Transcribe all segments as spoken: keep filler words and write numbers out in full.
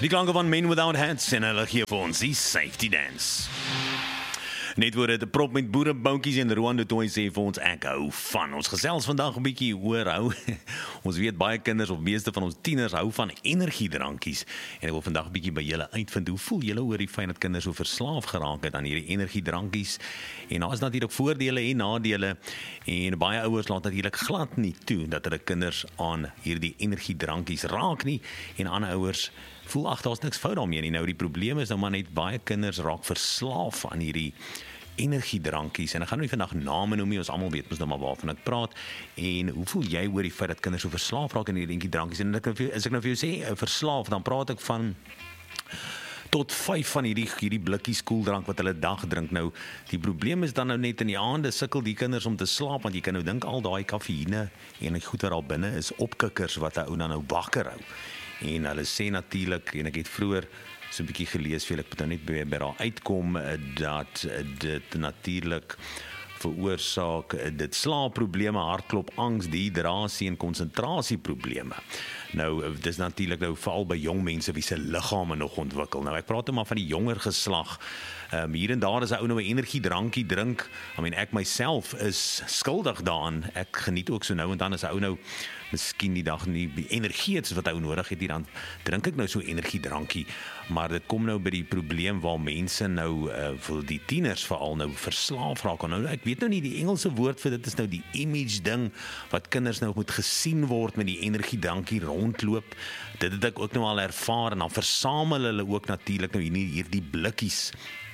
Die klanke van Men Without Hats en hulle gee vir ons die Safety Dance. Net word dit 'n prop met boereboutjies en Roan de Tooi sê vir ons ek hou van. Ons gesels vandag 'n bietjie oor hou. Ons weet baie kinders of meeste van ons tieners hou van energiedrankies. En ek wil vandag 'n bietjie by julle uitvind. Hoe voel julle oor die feit dat kinders so verslaaf geraak het aan hierdie energiedrankies? En daar is natuurlik voordele en nadele. En baie ouers laat natuurlik glad nie toe dat hulle kinders aan hierdie energiedrankies raak nie. En ander ouers voel ag, daar's niks fout daarmee nie. Nou die probleem is nou maar net baie kinders raak verslaaf aan hierdie energiedrankies. En ek gaan nou nie vandag name noem nie, ons almal weet mos nou maar waarvan ek praat. En hoe voel jy oor die feit dat kinders so verslaaf raak aan hierdie energiedrankies? En ek, as ek nou vir jou sê verslaaf, dan praat ek van tot vyf van hierdie hierdie blikkies koeldrank wat hulle dag drink. Nou, die probleem is dan nou net in die aande sukkel die kinders om te slaap, want jy kan nou dink al daai kafeïne en die goed wat daar binne is opkikkers wat 'n ou dan nou wakker hou. En hulle sê natuurlik, en ek het vroeër so 'n bietjie gelees, vir ek moet nou net by, by daar uitkom, dat dit natuurlik veroorsaak dit slaapprobleme, hartklop, angs, dehydrasie en konsentrasieprobleme. Nou, dis natuurlik nou veral by jong mense wie se liggame nog ontwikkel. Nou, ek praat nou maar van die jonger geslag. Um, hier en daar is 'n ou nou 'n energiedrankie drink. I mean, ek myself is skuldig daaraan. Ek geniet ook so nou en dan as 'n ou nou miskien die dag nie die energie het wat hy nodig het, dan drink ek nou so energiedrankie. Maar dit kom nou by die probleem waar mense nou uh, vir die tieners veral nou verslaaf raak. Nou, ek weet nou nie die Engelse woord vir dit is nou die image ding wat kinders nou moet gesien word met die energiedrankie rondloop. Dit het ek ook nou al ervaar en dan versamel hulle ook natuurlik nou hier hierdie blikkies.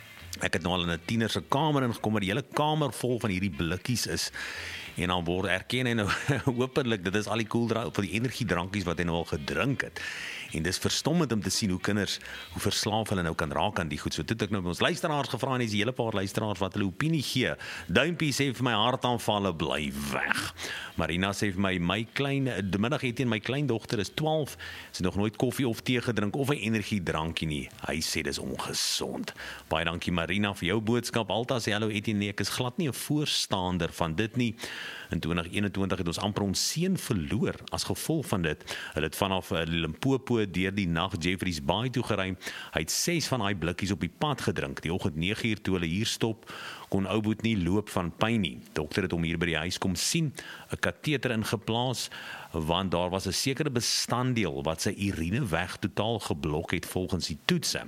Ek het nou al in 'n tiener se kamer ingekom waar die hele kamer vol van hierdie blikkies is. En dan word erken hy nou hopelik dit is al die koeldrank vir die energiedrankies wat hy nou al gedrink het. En dis verstommend om te sien hoe kinders hoe verslaaf hulle nou kan raak aan die goed. So toe het ek nou by ons luisteraars gevra en dis 'n hele paar luisteraars wat hulle opinie gee. Duimpie sê vir my hartaanvalle bly weg. Marina sê vir my my klein die middag het teen my kleindogter is twaalf, sy nog nooit koffie of tee gedrink of 'n energiedrankie nie. Hy sê dis ongesond. Baie dankie Marina vir jou boodskap. Alta sê hallo Etienne, nee, ek is glad nie 'n voorstander van dit nie. In twintig eenentwintig het ons amper ons seun verloor as gevolg van dit. Hulle het vanaf Limpopo deur die nag Jeffreys Bay toe gery. Hy het ses van daai blikkies op die pad gedrink. Die oggend nege uur toe hulle hier stop, kon ou boet nie loop van pyn nie. Dokter het hom hier by die huis kom sien, 'n kateter ingeplaas, want daar was 'n sekere bestanddeel wat sy urineweg totaal geblok het volgens die toetse.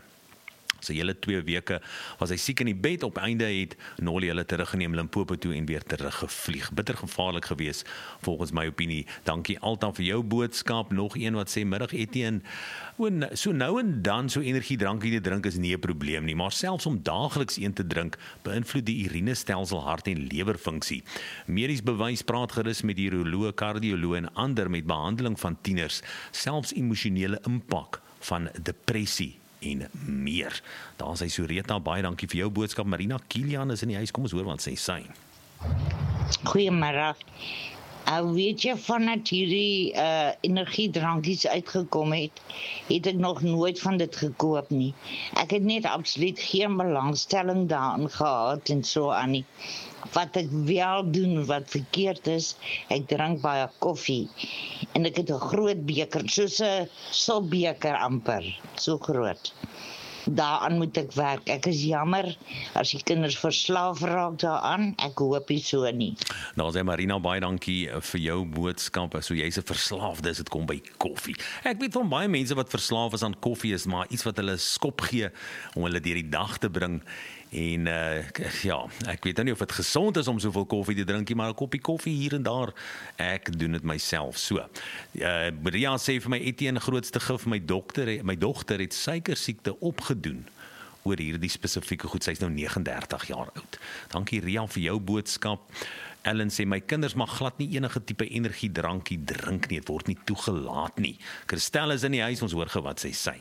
Sy hele twee weke was hy siek in die bed. Op einde het Nolly hulle teruggeneem Limpopo toe en weer teruggevlieg. Bitter gevaarlik geweest volgens my opinie. Dankie Alta vir jou boodskap. Nog een wat sê middag Etienne, so nou en dan so energiedrankie te drink is nie 'n probleem nie, maar selfs om daagliks een te drink beïnvloed die urinestelsel, hart en lewerfunksie. Medies bewys praat gerus met uroloë, kardioloë en ander met behandeling van tieners, selfs emosionele impak van depressie en meer. Daar is hy Sureta, baie dankie vir jou boodskap. Marina Kilian is in die huis, kom ons hoor wat sê sy. Goeiemiddag. Uh, weet jy vanat hierdie uh, energiedrankies uitgekom het, het ek nog nooit van dit gekoop nie. Ek het net absoluut geen belangstelling daarin gehad en so aan nie. Wat ek wel doen, wat verkeerd is, ek drink baie koffie. En ek het 'n groot beker, soos 'n sopbeker amper, so groot. Daaraan moet ek werk. Ek is jammer as die kinders verslaaf raak daaraan. Ek hoop nie so nie. Nou sê Marina, baie dankie vir jou boodskap. So jy's 'n verslaafde as dit kom by koffie. Ek weet van baie mense wat verslaaf is aan koffie is, maar iets wat hulle skop gee om hulle deur die dag te bring. En uh, ja, ek weet nou nie of dit gesond is om soveel koffie te drink, maar 'n koppie koffie hier en daar, ek doen dit myself so. Uh, Maria sê vir my Etienne, grootste gif, my dokter, my dogter het suikersiekte opgedoen oor hierdie spesifieke goed. Sy's nou negentig en dertig jaar oud. Dankie Ria vir jou boodskap. Ellen sê my kinders mag glad nie enige tipe energiedrankie drink nie, dit word nie toegelaat nie. Christel is in die huis, ons hoor ge wat sy sê.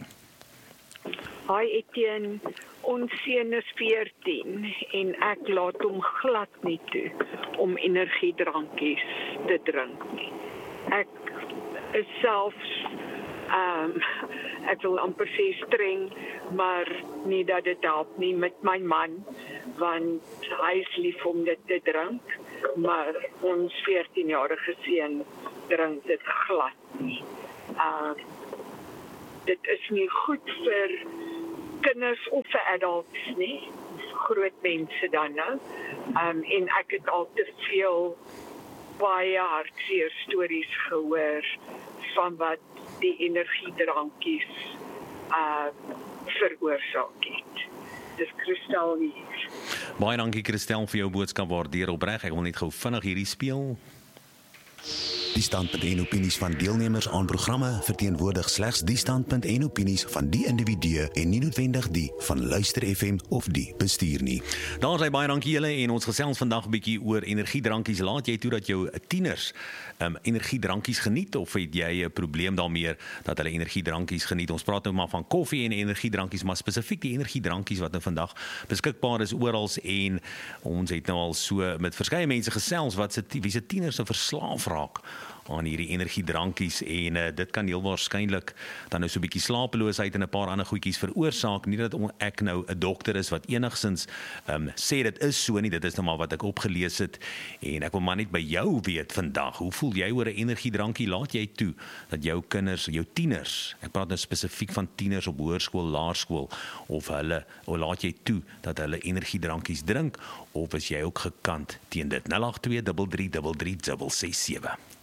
Hi Etienne, ons seun is veertien en ek laat hom glad nie toe om energiedrankies te drink nie. Ek is selfs, um, ek wil amper sê streng, maar nie dat dit help nie met my man, want hy is lief om dit te drink, maar ons veertienjarige seun drink dit glad nie. Uh, dit is nie goed vir kinders of vir adults nie, groot mense dan nou. Um, en ek het al te veel baie hartseer stories gehoor van wat die energiedrankies uh, veroorsaak het. Dis Christel hier. Baie dankie Christel vir jou boodskap, waardeer opreg. Ek wil net gou vinnig hierdie speel. Die standpunt en opinies van deelnemers aan programme verteenwoordig slegs die standpunt en opinies van die individue en nie noodwendig die van Luister F M of die bestuur nie. Daar sê baie dankie julle en ons gesels vandag 'n bietjie oor energiedrankies. Laat jy toe dat jou tieners um, energiedrankies geniet of het jy 'n probleem daarmee dat hulle energiedrankies geniet? Ons praat nou maar van koffie en energiedrankies, maar spesifiek die energiedrankies wat nou vandag beskikbaar is oral en ons het nou al so met verskeie mense gesels wat se wie se tieners se verslaaf raak aan hierdie energiedrankies en uh, dit kan heel waarskynlik dan nou so 'n bietjie slapeloosheid en 'n paar ander goedjies veroorsaak. Nie dat ek nou 'n dokter is wat enigsins um, sê dit is so nie, dit is nou maar wat ek opgelees het en ek wil maar net by jou weet vandag, hoe voel jy oor 'n energiedrankie? Laat jy toe dat jou kinders, jou tieners, ek praat nou spesifiek van tieners op hoërskool, laerskool of hulle, of laat jy toe dat hulle energiedrankies drink of is jy ook gekant teen dit? nul agt twee drie drie drie drie ses ses sewe